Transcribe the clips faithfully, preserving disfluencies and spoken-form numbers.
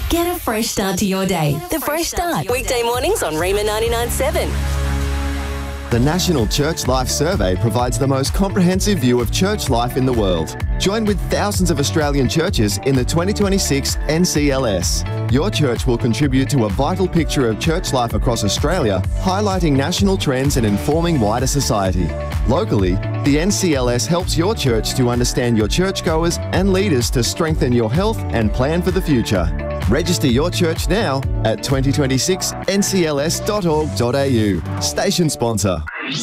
Get a fresh start to your day. The Fresh Start. Weekday mornings on Rima ninety-nine point seven. The National Church Life Survey provides the most comprehensive view of church life in the world. Join with thousands of Australian churches in the twenty twenty-six N C L S. Your church will contribute to a vital picture of church life across Australia, highlighting national trends and informing wider society. Locally, the N C L S helps your church to understand your churchgoers and leaders to strengthen your health and plan for the future. Register your church now at twenty twenty-six N C L S dot org dot A U. Station sponsor.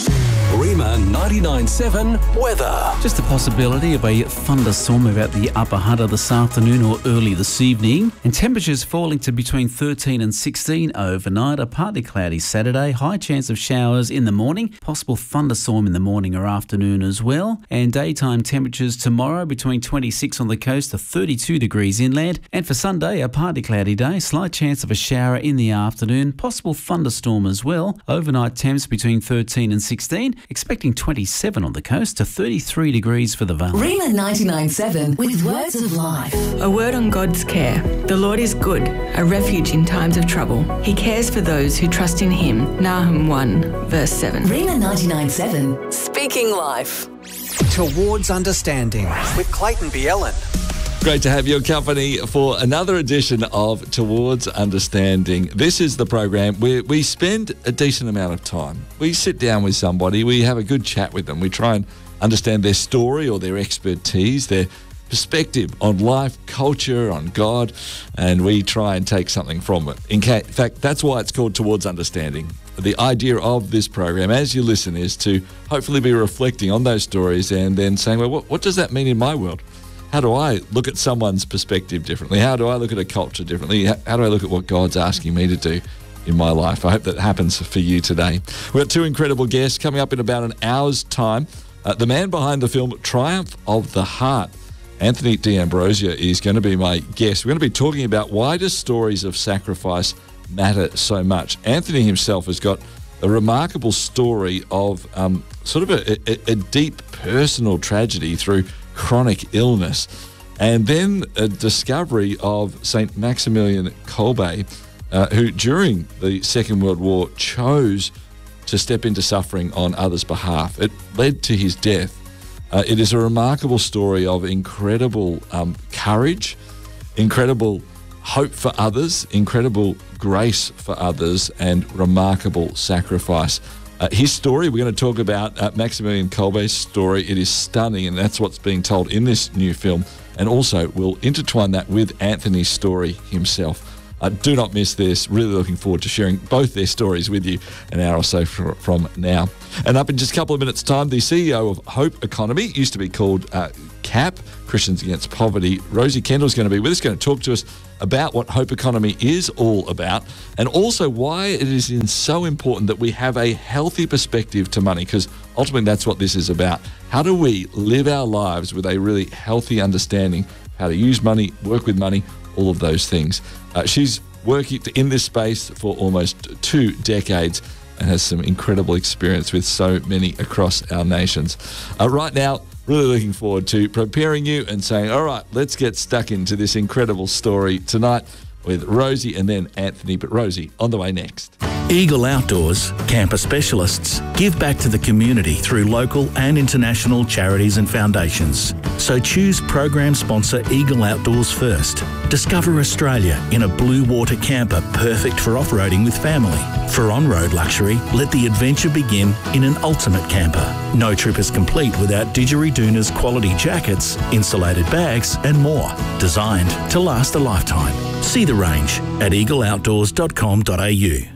Rima ninety-nine point seven weather. Just a possibility of a thunderstorm about the upper Hunter this afternoon or early this evening. And temperatures falling to between thirteen and sixteen overnight. A partly cloudy Saturday. High chance of showers in the morning. Possible thunderstorm in the morning or afternoon as well. And daytime temperatures tomorrow between twenty-six on the coast to thirty-two degrees inland. And for Sunday, a partly cloudy day. Slight chance of a shower in the afternoon. Possible thunderstorm as well. Overnight temps between thirteen and sixteen. Expecting twenty-seven on the coast to thirty-three degrees for the valley. Rima ninety-nine point seven with words of life. A word on God's care. The Lord is good, a refuge in times of trouble. He cares for those who trust in him. Nahum one, verse seven. Rima ninety-nine point seven. Speaking life. Towards Understanding with Clayton Bielen. Great to have your company for another edition of Towards Understanding. This is the program where we spend a decent amount of time. We sit down with somebody, we have a good chat with them, we try and understand their story or their expertise, their perspective on life, culture, on God, and we try and take something from it. In fact, that's why it's called Towards Understanding. The idea of this program, as you listen, is to hopefully be reflecting on those stories and then saying, well, what, what does that mean in my world? How do I look at someone's perspective differently? How do I look at a culture differently? How do I look at what God's asking me to do in my life? I hope that happens for you today. We've got two incredible guests coming up in about an hour's time. Uh, the man behind the film Triumph of the Heart, Anthony D'Ambrosio, is going to be my guest. We're going to be talking about why do stories of sacrifice matter so much. Anthony himself has got a remarkable story of um, sort of a, a, a deep personal tragedy through chronic illness, and then a discovery of Saint Maximilian Kolbe, uh, who during the Second World War chose to step into suffering on others' behalf. It led to his death. Uh, it is a remarkable story of incredible um, courage, incredible hope for others, incredible grace for others, and remarkable sacrifice. Uh, his story, we're going to talk about uh, Maximilian Kolbe's story. It is stunning, and that's what's being told in this new film. And also, we'll intertwine that with Anthony's story himself. Uh, do not miss this. Really looking forward to sharing both their stories with you an hour or so fr- from now. And up in just a couple of minutes' time, the C E O of Hope Economy, used to be called uh, CAP, Christians Against Poverty, Rosie Kendall, is going to be with us, going to talk to us about what Hope Economy is all about, and also why it is in so important that we have a healthy perspective to money, because ultimately that's what this is about. How do we live our lives with a really healthy understanding of how to use money, work with money, all of those things. Uh, she's working in this space for almost two decades and has some incredible experience with so many across our nations. Uh, right now, really looking forward to preparing you and saying, all right, let's get stuck into this incredible story tonight with Rosie and then Anthony. But Rosie, on the way next. Eagle Outdoors, camper specialists, give back to the community through local and international charities and foundations. So choose program sponsor Eagle Outdoors first. Discover Australia in a blue water camper perfect for off-roading with family. For on-road luxury, let the adventure begin in an ultimate camper. No trip is complete without Didgeridoon's quality jackets, insulated bags and more, designed to last a lifetime. See the range at eagle outdoors dot com dot a u.